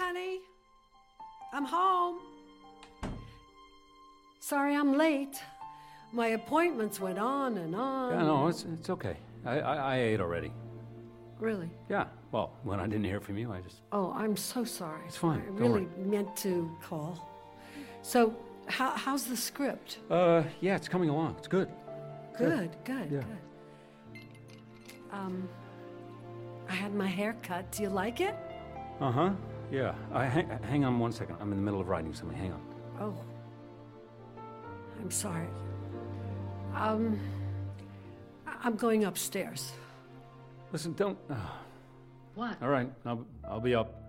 honey. I'm home. Sorry I'm late. My appointments went on and on. Yeah, no, it's okay. I ate already. Really? Yeah, well, when I didn't hear from you, I just... Oh, I'm so sorry. It's fine. I Don't really worry. meant to call. So, how's the script? Yeah, it's coming along. It's good. Good. Yeah. I had my hair cut. Do you like it? Uh-huh. Yeah. Hang on one second. I'm in the middle of writing something. Hang on. Oh. I'm sorry. I'm going upstairs. Listen, don't... What? All right, I'll be up.